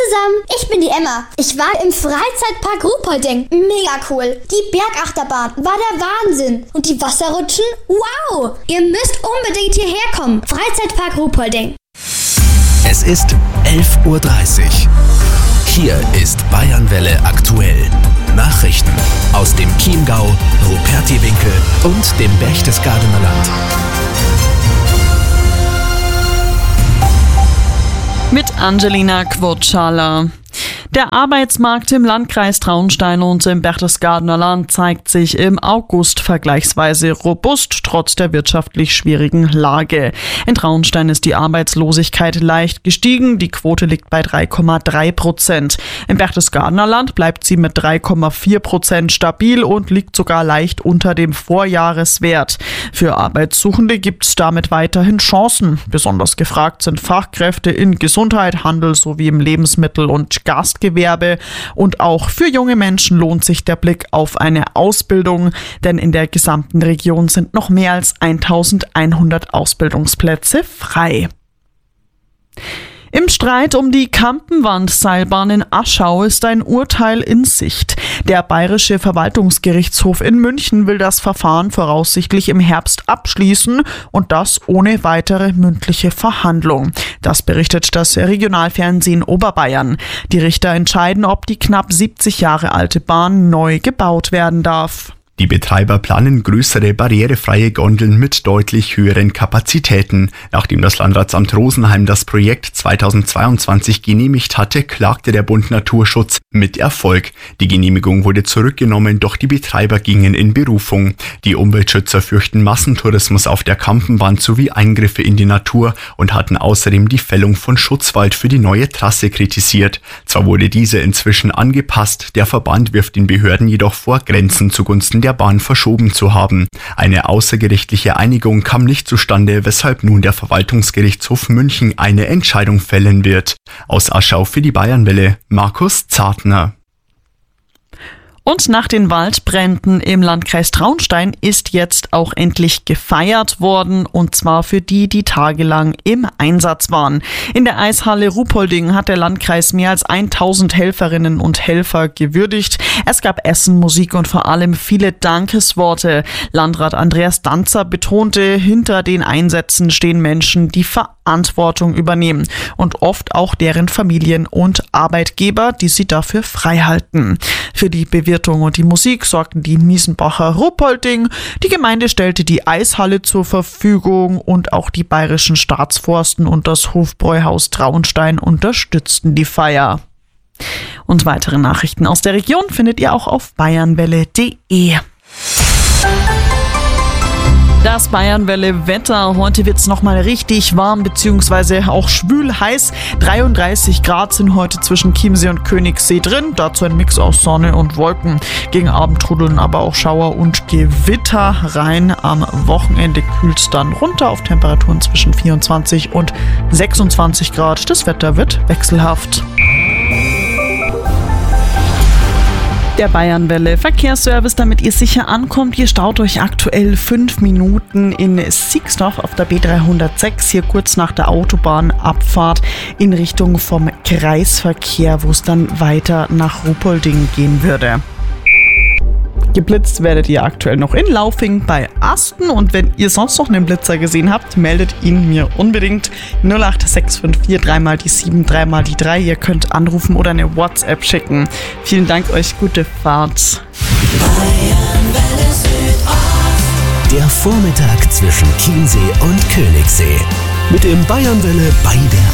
zusammen, ich bin die Emma. Ich war im Freizeitpark Ruhpolding. Mega cool. Die Bergachterbahn war der Wahnsinn. Und die Wasserrutschen? Wow. Ihr müsst unbedingt hierher kommen. Freizeitpark Ruhpolding. Es ist 11:30 Uhr. Hier ist Bayernwelle aktuell. Nachrichten aus dem Chiemgau, Rupertiwinkel und dem Berchtesgadener Land. Mit Angelina Quotschala. Der Arbeitsmarkt im Landkreis Traunstein und im Berchtesgadener Land zeigt sich im August vergleichsweise robust, trotz der wirtschaftlich schwierigen Lage. In Traunstein ist die Arbeitslosigkeit leicht gestiegen, die Quote liegt bei 3,3%. Im Berchtesgadener Land bleibt sie mit 3,4% stabil und liegt sogar leicht unter dem Vorjahreswert. Für Arbeitssuchende gibt es damit weiterhin Chancen. Besonders gefragt sind Fachkräfte in Gesundheit, Handel sowie im Lebensmittel- und Gastgewerbe. Und auch für junge Menschen lohnt sich der Blick auf eine Ausbildung, denn in der gesamten Region sind noch mehr als 1100 Ausbildungsplätze frei. Im Streit um die Kampenwand-Seilbahn in Aschau ist ein Urteil in Sicht. Der Bayerische Verwaltungsgerichtshof in München will das Verfahren voraussichtlich im Herbst abschließen und das ohne weitere mündliche Verhandlung. Das berichtet das Regionalfernsehen Oberbayern. Die Richter entscheiden, ob die knapp 70 Jahre alte Bahn neu gebaut werden darf. Die Betreiber planen größere barrierefreie Gondeln mit deutlich höheren Kapazitäten. Nachdem das Landratsamt Rosenheim das Projekt 2022 genehmigt hatte, klagte der Bund Naturschutz mit Erfolg. Die Genehmigung wurde zurückgenommen, doch die Betreiber gingen in Berufung. Die Umweltschützer fürchten Massentourismus auf der Kampenwand sowie Eingriffe in die Natur und hatten außerdem die Fällung von Schutzwald für die neue Trasse kritisiert. Zwar wurde diese inzwischen angepasst, der Verband wirft den Behörden jedoch vor, Grenzen zugunsten der Bahn verschoben zu haben. Eine außergerichtliche Einigung kam nicht zustande, weshalb nun der Verwaltungsgerichtshof München eine Entscheidung fällen wird. Aus Aschau für die Bayernwelle, Markus Zartner. Und nach den Waldbränden im Landkreis Traunstein ist jetzt auch endlich gefeiert worden, und zwar für die, die tagelang im Einsatz waren. In der Eishalle Ruhpolding hat der Landkreis mehr als 1000 Helferinnen und Helfer gewürdigt. Es gab Essen, Musik und vor allem viele Dankesworte. Landrat Andreas Danzer betonte, hinter den Einsätzen stehen Menschen, die Verantwortung übernehmen und oft auch deren Familien und Arbeitgeber, die sie dafür frei halten. Für die Bewirtung und die Musik sorgten die Miesenbacher Ruhpolding. Die Gemeinde stellte die Eishalle zur Verfügung und auch die Bayerischen Staatsforsten und das Hofbräuhaus Traunstein unterstützten die Feier. Und weitere Nachrichten aus der Region findet ihr auch auf bayernwelle.de. Das Bayernwelle-Wetter. Heute wird es nochmal richtig warm bzw. auch schwül heiß. 33 Grad sind heute zwischen Chiemsee und Königssee drin. Dazu ein Mix aus Sonne und Wolken. Gegen Abend trudeln aber auch Schauer und Gewitter rein. Am Wochenende kühlt es dann runter auf Temperaturen zwischen 24 und 26 Grad. Das Wetter wird wechselhaft. Der Bayernwelle Verkehrsservice, damit ihr sicher ankommt. Ihr staut euch aktuell 5 Minuten in Siegsdorf auf der B306, hier kurz nach der Autobahnabfahrt in Richtung vom Kreisverkehr, wo es dann weiter nach Ruhpolding gehen würde. Geblitzt werdet ihr aktuell noch in Laufing bei Asten, und wenn ihr sonst noch einen Blitzer gesehen habt, meldet ihn mir unbedingt. 08654 3 die 7 3 die 3. Ihr könnt anrufen oder eine WhatsApp schicken. Vielen Dank euch, gute Fahrt. Der Vormittag zwischen Chiemsee und Königssee. Mit dem Bayernwelle bei der